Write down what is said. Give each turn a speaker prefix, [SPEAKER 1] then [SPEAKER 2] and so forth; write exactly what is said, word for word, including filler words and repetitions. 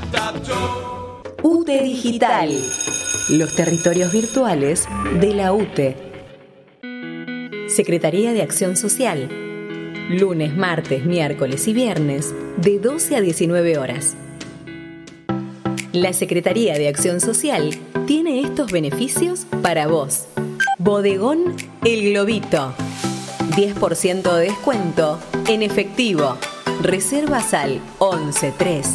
[SPEAKER 1] U T E Digital, los territorios virtuales de la U T E. Secretaría de Acción Social, lunes, martes, miércoles y viernes, de doce a diecinueve horas. La Secretaría de Acción Social tiene estos beneficios para vos. Bodegón El Globito, diez por ciento de descuento en efectivo. Reservas al once tres